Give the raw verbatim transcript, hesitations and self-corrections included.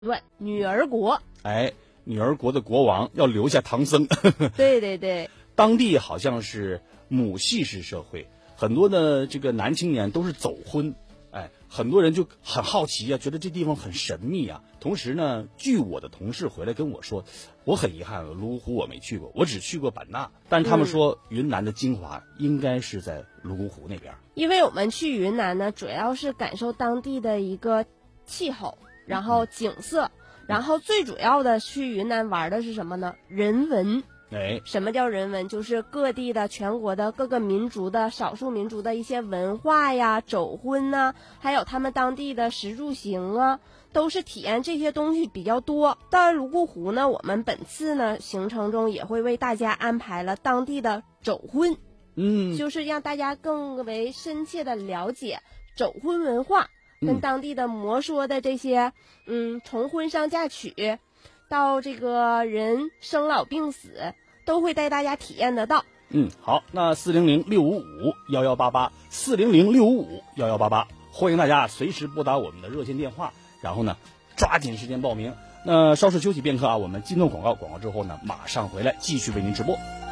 对，女儿国。 哎，女儿国的国王要留下唐僧。 对对对， 当地好像是母系式社会，很多的这个男青年都是走婚。哎，很多人就很好奇啊，觉得这地方很神秘啊。同时呢，据我的同事回来跟我说，我很遗憾，泸沽湖我没去过，我只去过版纳。但是他们说，云南的精华应该是在泸沽湖那边。 因为我们去云南呢，主要是感受当地的一个气候，然后景色，嗯、然后最主要的去云南玩的是什么呢？人文。 哎， 什么叫人文？就是各地的全国的各个民族的少数民族的一些文化呀、走婚呐、啊，还有他们当地的食住行啊，都是体验这些东西比较多。到泸沽湖呢，我们本次呢行程中也会为大家安排了当地的走婚， 嗯， 就是让大家更为深切的了解走婚文化，跟当地的摩梭的这些嗯从婚丧嫁娶到这个人生老病死，都会带大家体验得到。 嗯，好，那四零零六五五幺幺八八，四零零六五五幺幺八八，欢迎大家随时拨打我们的热线电话，然后呢，抓紧时间报名。那稍事休息片刻啊，我们进段广告，广告之后呢，马上回来继续为您直播。